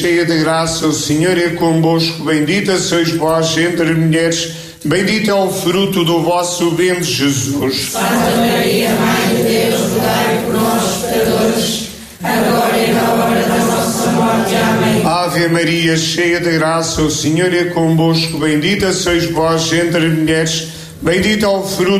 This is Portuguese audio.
cheia de graça, o Senhor é convosco. Bendita sois vós entre as mulheres, bendito é o fruto do vosso ventre, Jesus. Santa Maria, Mãe de Deus, rogai por nós, pecadores, agora e na hora da nossa morte. Amém. Ave Maria, cheia de graça, o Senhor é convosco. Bendita sois vós entre as mulheres, bendito é o fruto